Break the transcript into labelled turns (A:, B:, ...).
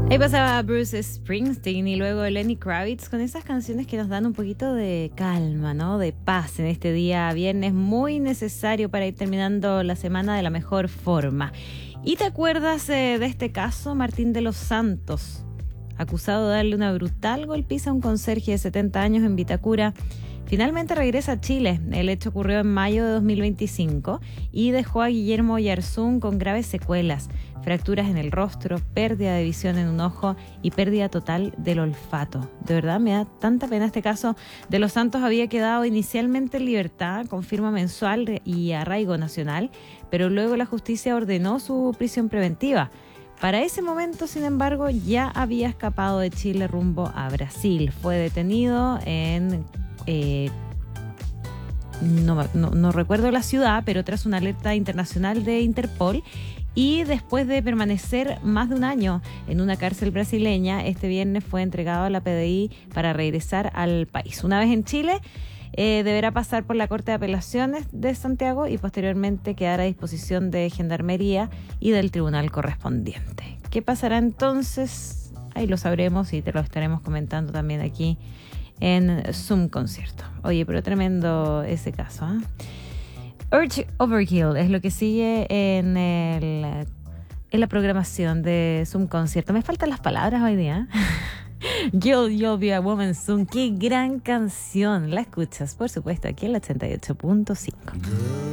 A: Ahí pasaba Bruce Springsteen y luego Lenny Kravitz con esas canciones que nos dan un poquito de calma, ¿no? De paz en este día viernes muy necesario para ir terminando la semana de la mejor forma. ¿Y te acuerdas de este caso, Martín de los Santos, acusado de darle una brutal golpiza a un conserje de 70 años en Vitacura? Finalmente regresa a Chile. El hecho ocurrió en mayo de 2025 y dejó a Guillermo Oyarzún con graves secuelas, fracturas en el rostro, pérdida de visión en un ojo y pérdida total del olfato. De verdad me da tanta pena este caso. De los Santos había quedado inicialmente en libertad con firma mensual y arraigo nacional, pero luego la justicia ordenó su prisión preventiva. Para ese momento, sin embargo, ya había escapado de Chile rumbo a Brasil. Fue detenido en... No recuerdo la ciudad, pero tras una alerta internacional de Interpol y después de permanecer más de un año en una cárcel brasileña, este viernes fue entregado a la PDI para regresar al país. Una vez en Chile, deberá pasar por la Corte de Apelaciones de Santiago y posteriormente quedar a disposición de Gendarmería y del tribunal correspondiente. ¿Qué pasará entonces? Ahí lo sabremos y te lo estaremos comentando también aquí en Zoom Concierto. Oye, pero tremendo ese caso, ¿eh? Urge Overkill es lo que sigue en la programación de Zoom Concierto. Me faltan las palabras hoy día. You'll Be a Woman Soon. Qué gran canción. La escuchas, por supuesto, aquí en la 88.5.